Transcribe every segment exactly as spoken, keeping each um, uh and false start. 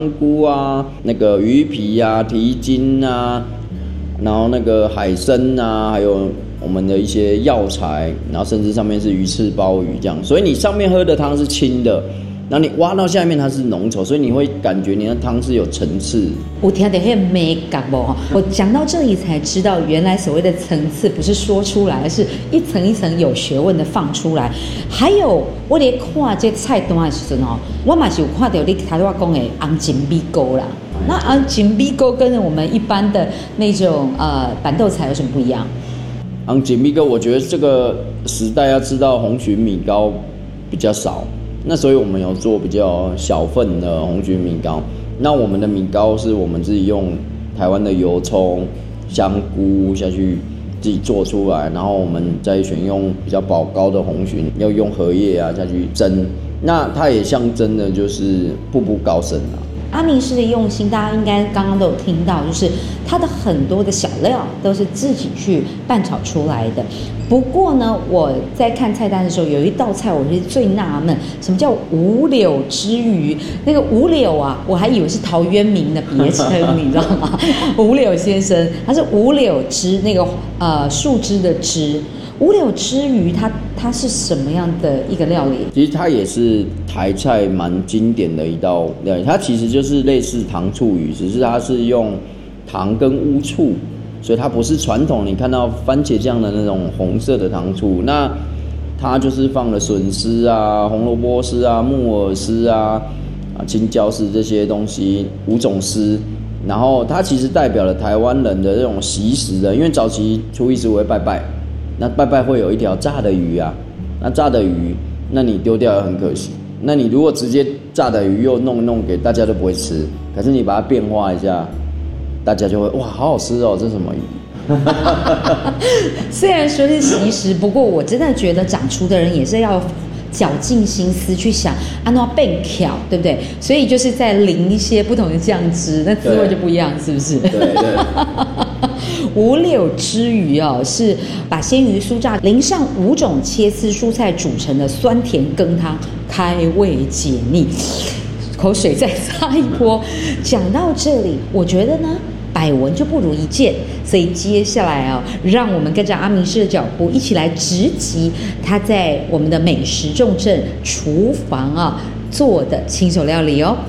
菇啊，那个鱼皮啊、蹄筋啊，然后那个海参啊，还有我们的一些药材，然后甚至上面是鱼翅鲍鱼这样，所以你上面喝的汤是清的，然后你挖到下面它是浓稠，所以你会感觉你的汤是有层次。 我听到那美感不？我讲到这里才知道，原来所谓的层次不是说出来，是一层一层有学问的放出来。还有我咧看这菜单的时候哦，我嘛是有看到你台话讲的红金米糕啦。那红金米糕跟我们一般的那种呃板豆菜有什么不一样？ 红金米糕，我觉得这个时代要知道红曲米糕比较少，那所以我们有做比较小份的红曲米糕。那我们的米糕是我们自己用台湾的油葱、香菇下去自己做出来，然后我们再选用比较保高的红鲟，要用荷叶啊下去蒸。那它也象征的就是步步高升啊。 阿明师的用心，大家应该刚刚都有听到，就是他的很多的小料都是自己去拌炒出来的。不过呢，我在看菜单的时候，有一道菜我是最纳闷，什么叫五柳之鱼？那个五柳啊，我还以为是陶渊明的别称，你知道吗？五柳先生，他是五柳枝，那个呃树枝的枝。五柳之鱼它，它是什么样的一个料理？ 其实它也是台菜蛮经典的一道料理，它其实就是类似糖醋鱼，只是它是用糖跟乌醋，所以它不是传统你看到番茄酱的那种红色的糖醋。那它就是放了笋丝啊、红萝卜丝啊、木耳丝啊、啊青椒丝这些东西五种丝。然后它其实代表了台湾人的这种习食的，因为早期初一十五会拜拜。那拜拜会有一条炸的鱼啊，那炸的鱼，那你丢掉也很可惜。那你如果直接炸的鱼又弄弄给大家都不会吃，可是你把它变化一下，大家就会哇，好好吃哦，这是什么鱼？ 虽然说是习食，不过我真的觉得掌厨的人也是要绞尽心思去想按照变巧，对不对？所以就是在淋一些不同的酱汁，那滋味就不一样，是不是？ 对对。 五柳之鱼哦，是把鲜鱼酥炸淋上五种切丝蔬菜组成的酸甜羹汤，开胃解腻。口水再擦一波。讲到这里，我觉得呢，百闻就不如一见，所以接下来哦，让我们跟着阿明师的脚步，一起来直击他在我们的美食重镇厨房啊做的亲手料理哦。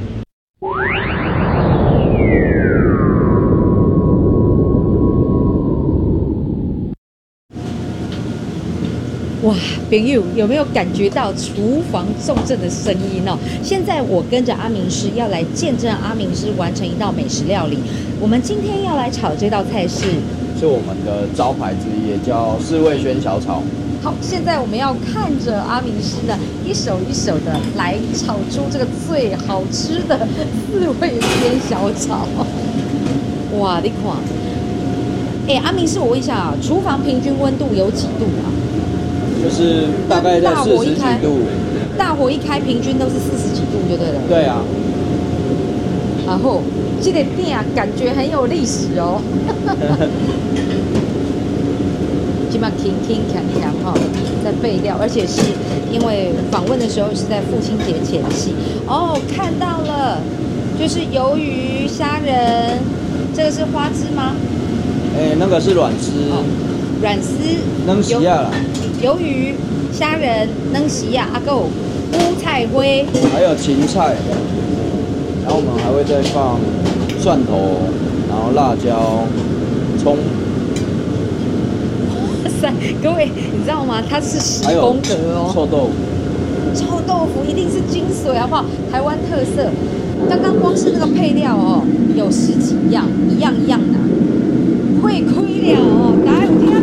哇，朋友有没有感觉到厨房重镇的声音哦？现在我跟着阿明师要来见证阿明师完成一道美食料理。我们今天要来炒这道菜是， 是我们的招牌之一，叫四味鲜小炒。 好，现在我们要看着阿明师呢，一手一手的来炒出这个最好吃的四味鲜小炒。哇，你看，哎，阿明师，我问一下啊，厨房平均温度有几度啊？ 就是大概在四十几度， 大火一开，平均都是四十几度就对了。 对啊。 然后这个店啊，感觉很有历史哦。基本上停停锵锵哈，在备料，而且是因为访问的时候是在父亲节前夕。哦，看到了，就是鱿鱼、虾仁，这个是花枝吗？ 哎、欸，那个是软丝。哦， 软丝。 能洗呀啦。 鱿鱼、虾仁、能洗呀，阿够乌菜灰， 还有芹菜，然后我们还会再放蒜头，然后辣椒、葱。 哇塞，各位，你知道吗？它是十宫格哦。 臭豆腐。 臭豆腐一定是精髓，好不好？台湾特色。刚刚光是那个配料哦，有十几样，一样一样拿，会亏了哦，大家有听到？